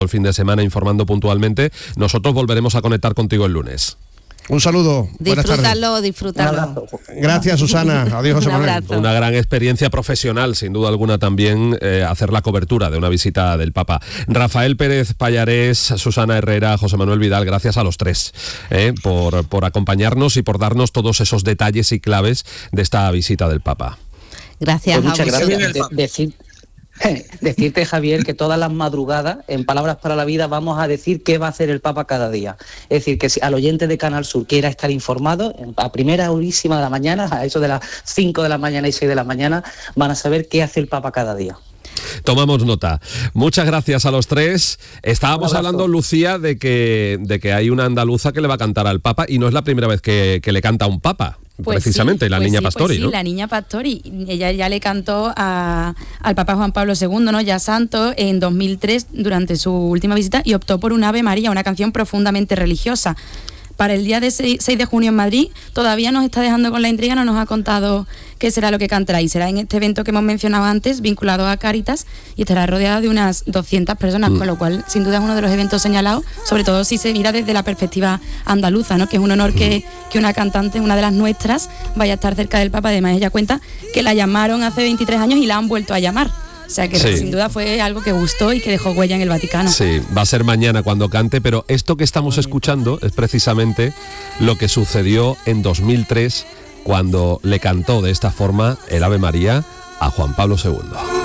el fin de semana informando puntualmente. Nosotros volveremos a conectar contigo el lunes. Un saludo. Disfrútalo. Gracias, Susana. Adiós, José Manuel. Una gran experiencia profesional, sin duda alguna, también hacer la cobertura de una visita del Papa. Rafael Pérez Pallarés, Susana Herrera, José Manuel Vidal, gracias a los tres por acompañarnos y por darnos todos esos detalles y claves de esta visita del Papa. Gracias pues muchas gracias. Decirte, Javier, que todas las madrugadas, en Palabras para la Vida, vamos a decir qué va a hacer el Papa cada día. Es decir, que si al oyente de Canal Sur quiera estar informado, a primera horísima de la mañana, a eso de las 5 de la mañana y 6 de la mañana, van a saber qué hace el Papa cada día. Tomamos nota. Muchas gracias a los tres. Estábamos hablando, Lucía, de que hay una andaluza que le va a cantar al Papa, y no es la primera vez que le canta a un Papa. Pues precisamente, la niña Pastori, ¿no? Sí, la niña Pastori. Ella ya le cantó al Papa Juan Pablo II, ¿no? Ya santo, en 2003, durante su última visita, y optó por un Ave María, una canción profundamente religiosa. Para el día de 6 de junio en Madrid, todavía nos está dejando con la intriga, no nos ha contado qué será lo que cantará, y será en este evento que hemos mencionado antes, vinculado a Cáritas, y estará rodeada de unas 200 personas, con lo cual sin duda es uno de los eventos señalados, sobre todo si se mira desde la perspectiva andaluza, ¿no? Que es un honor que una cantante, una de las nuestras, vaya a estar cerca del Papa. Además, ella cuenta que la llamaron hace 23 años y la han vuelto a llamar. O sea que sin duda fue algo que gustó y que dejó huella en el Vaticano. Sí, va a ser mañana cuando cante, pero esto que estamos escuchando es precisamente lo que sucedió en 2003, cuando le cantó de esta forma el Ave María a Juan Pablo II.